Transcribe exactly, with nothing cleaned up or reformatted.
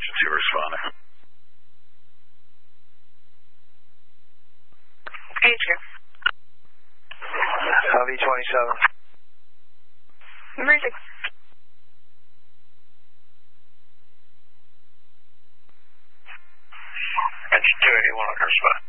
emergency responder. H Q. V twenty-seven. Emergency. Engine two eighty-one on her spot.